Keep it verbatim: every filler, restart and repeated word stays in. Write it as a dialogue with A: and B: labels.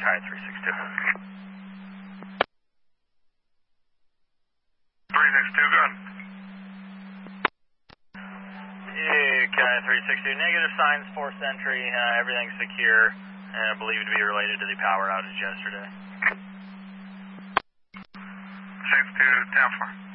A: Alright, three six two.
B: three six two, good.
A: Okay, three six two, negative signs for Sentry, uh, everything's secure, uh, believed to be related to the power outage yesterday.
B: six two, ten four.